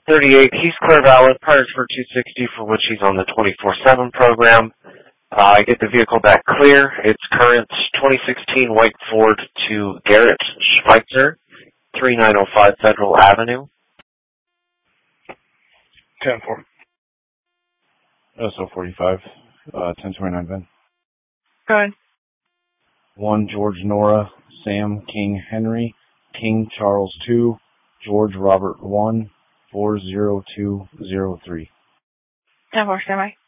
38, he's clear valid, priors for 260, for which he's on the 24/7 program. I get the vehicle back clear. It's current 2016 white Ford to Garrett Schweitzer, 3905 Federal Avenue. 10-4. So 45, 1029 Ben. Go ahead. 1 George Nora, Sam King Henry, King Charles 2, George Robert 1, 40203. 10-4, stand by.